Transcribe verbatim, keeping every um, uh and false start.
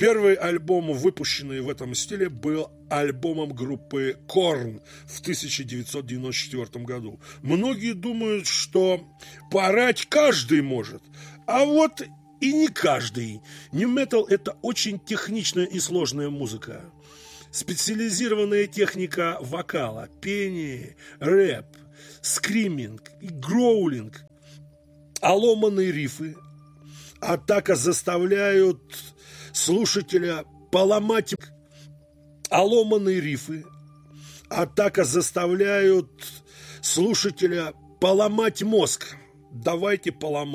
Первый альбом, выпущенный в этом стиле, был альбомом группы Korn в тысяча девятьсот девяносто четвёртом году. Многие думают, что поорать каждый может, а вот и не каждый. Нью-метал – это очень техничная и сложная музыка. Специализированная техника вокала, пение, рэп, скриминг и гроулинг, а ломаные рифы, атака заставляют слушателя поломать, а ломаные рифы, атака заставляют слушателя поломать мозг. Давайте поломаем.